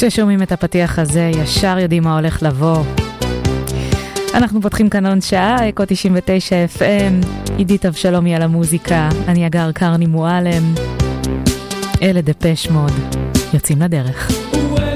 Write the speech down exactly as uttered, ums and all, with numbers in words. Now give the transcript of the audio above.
כששומעים את הפתיח הזה, ישר יודעים מה הולך לבוא. אנחנו פותחים כאן עוד שעה, אקו תשעים ותשע אף אם, עידית אבשלומי על המוזיקה, אני אגר קרני מועלם, אלה דפש מוד, יוצאים לדרך.